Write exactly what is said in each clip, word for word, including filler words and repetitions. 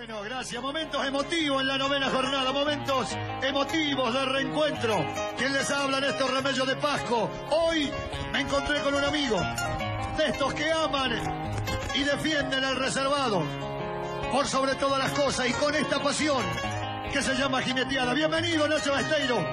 Bueno, gracias. Momentos emotivos en la novena jornada, momentos emotivos de reencuentro. Quien les habla, Néstor Remello de Pasco. Hoy me encontré con un amigo de estos que aman y defienden el reservado por sobre todas las cosas y con esta pasión que se llama jineteada. Bienvenido, Nacho Besteiro.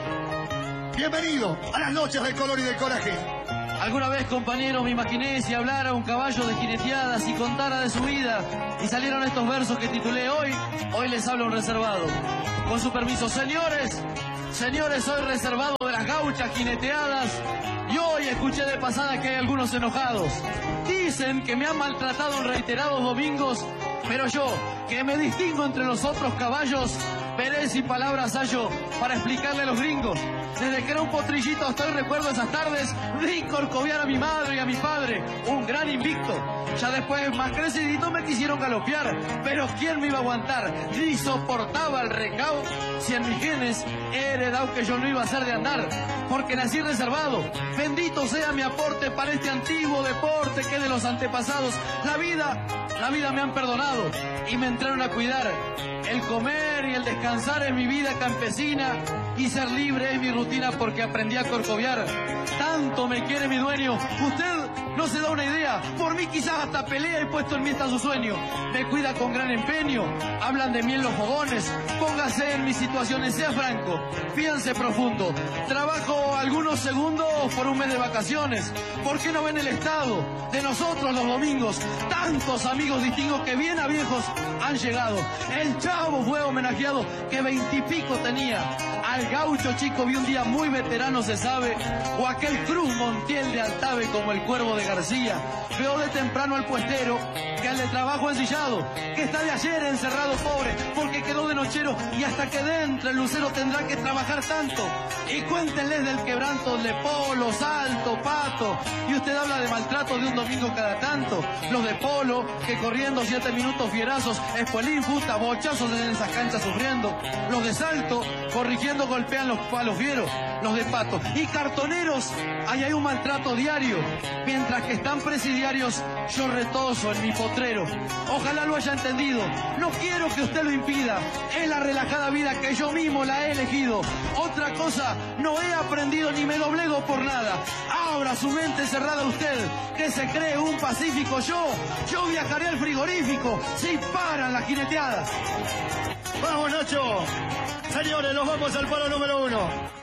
Bienvenido a las noches del color y del coraje. Alguna vez, compañeros, me imaginé si hablara un caballo de jineteadas y contara de su vida y salieron estos versos que titulé hoy. Hoy les hablo un reservado. Con su permiso, señores, señores, soy reservado de las gauchas jineteadas y hoy escuché de pasada que hay algunos enojados. Dicen que me han maltratado en reiterados domingos, pero yo, que me distingo entre los otros caballos, veré si palabras hallo para explicarle a los gringos. Desde que era un potrillito hasta hoy recuerdo esas tardes de corcoviar a mi madre y a mi padre, un gran invicto. Ya después, más crecidito, me quisieron galopear, pero ¿quién me iba a aguantar? Ni soportaba el recao, si en mis genes he heredado que yo no iba a ser de andar, porque nací reservado. Bendito sea mi aporte para este antiguo deporte que de los antepasados. La vida, la vida me han perdonado y me entraron a cuidar. El comer y el descansar es mi vida campesina y ser libre es mi rutina porque aprendí a corcoviar. Tanto me quiere mi dueño, usted no se da una idea. Por mí quizás hasta pelea y puesto en mí está su sueño. Me cuida con gran empeño, hablan de mí en los fogones. Póngase en mis situaciones, sea franco, fíjense profundo. Trabajo algunos segundos por un mes de vacaciones. ¿Por qué no ven el estado de nosotros los domingos? Tantos amigos distintos que bien a viejos han llegado. El Chavo fue homenajeado que veintipico tenía. Al gaucho chico vi un día muy veterano, se sabe, o aquel Cruz Montiel de Altave como el Cuervo de García. Veo de temprano al puestero que al de trabajo ensillado, que está de ayer encerrado pobre porque quedó de nochero y hasta que dentro el lucero tendrá que trabajar tanto. Y cuéntenles del quebranto de Polo, Salto, Pato, y usted habla de maltrato de un domingo cada tanto. Los de Polo que corriendo siete minutos fierazos, espuelín, puta, bochazos en esas canchas sufriendo. Los de Salto corrigiendo golpean los palos fieros. Los de Pato y cartoneros, ahí hay un maltrato diario, mientras que están presidiarios yo retozo en mi potrero. Ojalá lo haya entendido, no quiero que usted lo impida, es la relajada vida que yo mismo la he elegido. Otra cosa no he aprendido ni me doblego por nada. Abra su mente cerrada usted, que se cree un pacífico. Yo, yo viajaré al frigorífico si paran las jineteadas. Vamos, Nacho. Señores, nos vamos al palo número uno.